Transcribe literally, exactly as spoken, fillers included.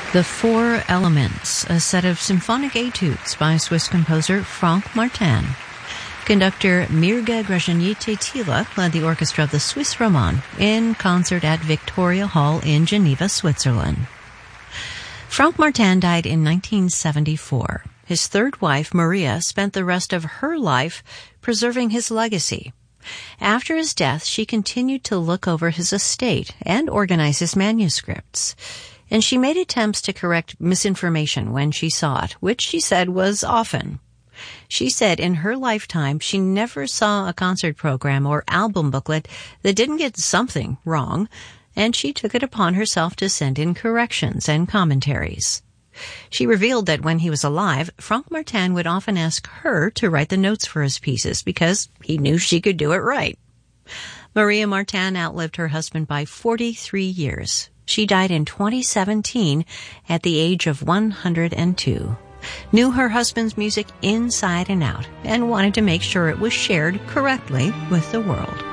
The Four Elements, a set of symphonic etudes by Swiss composer Franck Martin. Conductor Mirga Gražinytė-Tyla led the orchestra of the Swiss Roman in concert at Victoria Hall in Geneva, Switzerland. Franck Martin died in nineteen seventy-four. His third wife, Maria, spent the rest of her life preserving his legacy. After his death, she continued to look over his estate and organize his manuscripts. And she made attempts to correct misinformation when she saw it, which she said was often. She said in her lifetime she never saw a concert program or album booklet that didn't get something wrong, and she took it upon herself to send in corrections and commentaries. She revealed that when he was alive, Franck Martin would often ask her to write the notes for his pieces because he knew she could do it right. Maria Martin outlived her husband by forty-three years. She died in twenty seventeen at the age of one hundred two. Knew her husband's music inside and out and wanted to make sure it was shared correctly with the world.